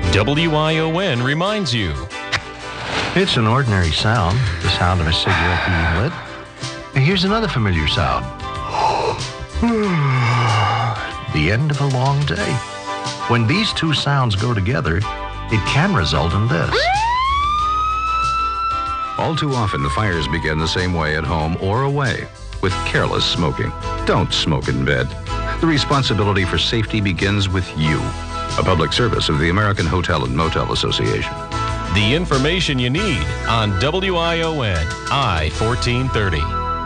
WION reminds you. It's an ordinary sound, the sound of a cigarette being lit. And here's another familiar sound. The end of a long day. When these two sounds go together, it can result in this. All too often, the fires begin the same way at home or away, with careless smoking. Don't smoke in bed. The responsibility for safety begins with you. A public service of the American Hotel and Motel Association. The information you need on WION I-1430.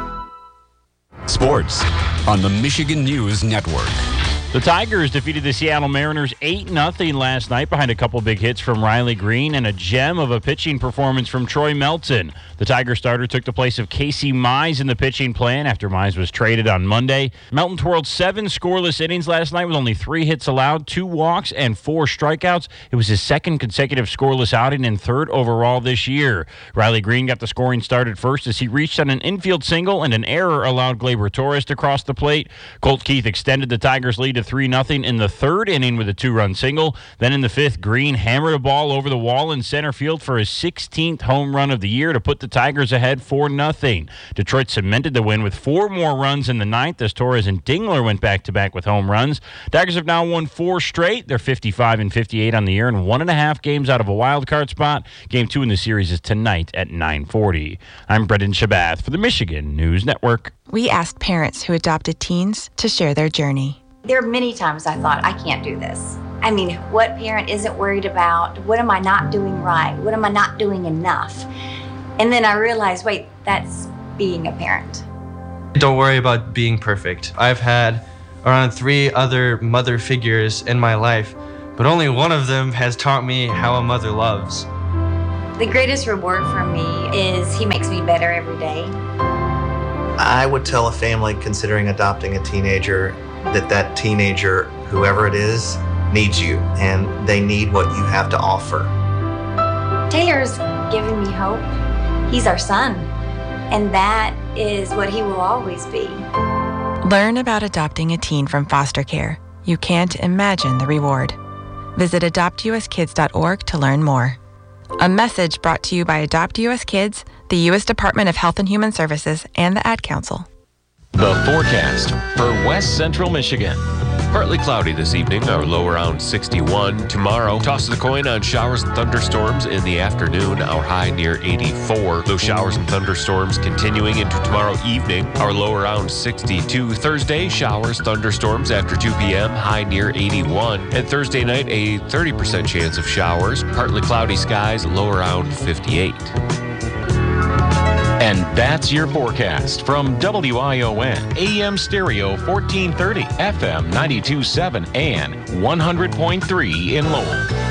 Sports on the Michigan News Network. The Tigers defeated the Seattle Mariners 8-0 last night behind a couple big hits from Riley Green and a gem of a pitching performance from Troy Melton. The Tiger starter took the place of Casey Mize in the pitching plan after Mize was traded on Monday. Melton twirled 7 scoreless innings last night with only 3 hits allowed, 2 walks, and 4 strikeouts. It was his second consecutive scoreless outing and 3rd overall this year. Riley Green got the scoring started first as he reached on an infield single, and an error allowed Gleyber Torres to cross the plate. Colt Keith extended the Tigers' lead to 3-0 in the 3rd inning with a 2-run single. Then in the 5th, Green hammered a ball over the wall in center field for his 16th home run of the year to put the Tigers ahead 4-0. Detroit cemented the win with 4 more runs in the 9th as Torres and Dingler went back-to-back with home runs. Tigers have now won 4 straight. They're 55-58 on the year and 1.5 games out of a wild card spot. Game 2 in the series is tonight at 9:40. I'm Brendan Shabath for the Michigan News Network. We asked parents who adopted teens to share their journey. There are many times I thought, I can't do this. I mean, what parent isn't worried about, what am I not doing right? What am I not doing enough? And then I realized, wait, that's being a parent. Don't worry about being perfect. I've had around 3 other mother figures in my life, but only one of them has taught me how a mother loves. The greatest reward for me is he makes me better every day. I would tell a family considering adopting a teenager that teenager, whoever it is, needs you, and they need what you have to offer. Taylor's given me hope. He's our son, and that is what he will always be. Learn about adopting a teen from foster care. You can't imagine the reward. Visit adoptuskids.org to learn more. A message brought to you by Adopt US Kids, the U.S. Department of Health and Human Services, and the Ad Council. The forecast for West Central Michigan. Partly cloudy this evening, our low around 61. Tomorrow, toss the coin on showers and thunderstorms in the afternoon, our high near 84. Those showers and thunderstorms continuing into tomorrow evening, our low around 62. Thursday, showers, thunderstorms after 2 p.m., high near 81. And Thursday night, a 30% chance of showers, partly cloudy skies, low around 58. And that's your forecast from WION, AM Stereo 1430, FM 92.7, and 100.3 in Lowell.